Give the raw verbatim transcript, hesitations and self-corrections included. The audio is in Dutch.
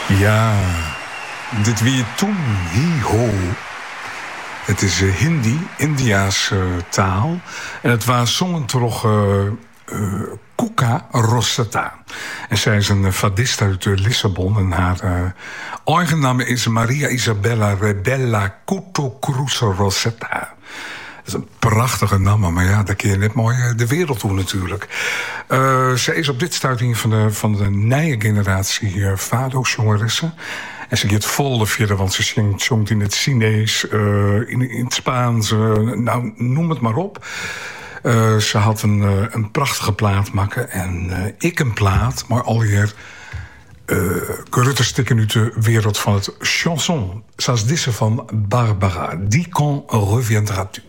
Ja, dit wie toen hi-ho. Het is uh, Hindi, India's uh, taal. En het was zongen toch uh, uh, Cuca Rosetta. En zij is een uh, fadist uit uh, Lissabon. En haar uh, eigen naam is Maria Isabella Rebella Couto Cruz Rosetta. Dat is een prachtige naam, maar ja, daar kun je net mooi de wereld toe natuurlijk. Uh, zij is op dit stuiting van de, van de nieuwe generatie uh, Fado-zangeressen. En ze gaat vol vieren, want ze zingt, zongt in het Chinees, uh, in, in het Spaans, uh, nou, noem het maar op. Uh, ze had een, uh, een prachtige plaat maken en uh, ik een plaat, maar alweer uh, gerutterstikken uit de wereld van het chanson. Zoals deze van Barbara. Die quand reviendras-tu?